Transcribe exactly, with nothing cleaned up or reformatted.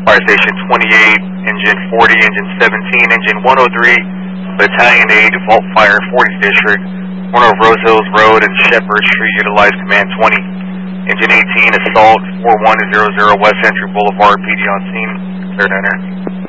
Fire Station twenty-eight, Engine forty, Engine seventeen, Engine one oh three, Battalion eight, Vault Fire, fortieth District, corner of Rose Hills Road and Shepherd Street, utilize Command twenty. Engine eighteen, Assault four one zero zero West Century Boulevard, P D on scene, clear to enter.